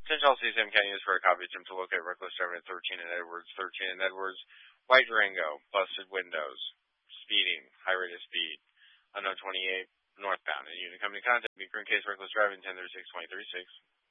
Central CCM County is for a copy attempt to locate reckless driving at 13 and Edwards. 13 and Edwards. White Durango. Busted windows. Speeding. High rate of speed. Unknown 28. Northbound. And unit company contact me. Current case reckless driving 1036-2036.